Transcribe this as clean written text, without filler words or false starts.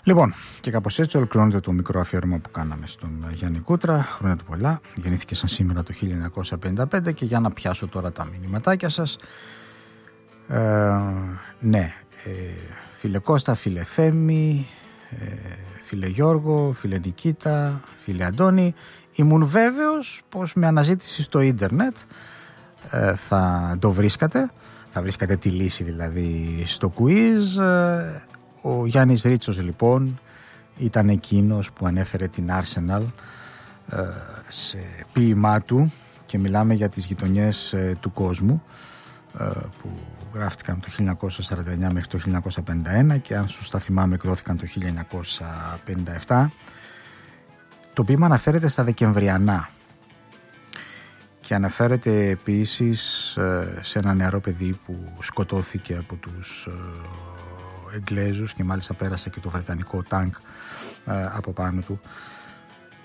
Λοιπόν, και κάπως έτσι ολοκληρώνεται το μικρό αφιέρωμα που κάναμε στον Γιάννη Κούτρα. Χρόνια του πολλά. Γεννήθηκε σαν σήμερα το 1955 και για να πιάσω τώρα τα μηνυματάκια σας. Ναι, φίλε Κώστα, φίλε Θέμη, φίλε Γιώργο, φίλε Νικήτα, φίλε Αντώνη. Ήμουν βέβαιος πως με αναζήτηση στο ίντερνετ θα το βρίσκατε. Θα βρίσκατε τη λύση δηλαδή στο quiz. Ο Γιάννης Ρίτσος λοιπόν ήταν εκείνος που ανέφερε την Arsenal σε ποίημά του, και μιλάμε για τις γειτονιές του κόσμου που γράφτηκαν το 1949 μέχρι το 1951 και αν σωστά θυμάμαι εκδόθηκαν το 1957. Το ποίημα αναφέρεται στα Δεκεμβριανά και αναφέρεται επίσης σε ένα νεαρό παιδί που σκοτώθηκε από τους Εγγλέζους και μάλιστα πέρασε και το βρετανικό τάγκ από πάνω του